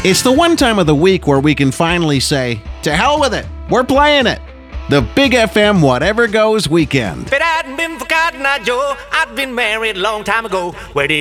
It's the one time of the week where we can finally say, to hell with it, we're playing it. The Big FM Whatever Goes Weekend. If it hadn't been for Cotton Eye Joe, I'd been married a long time ago. Where did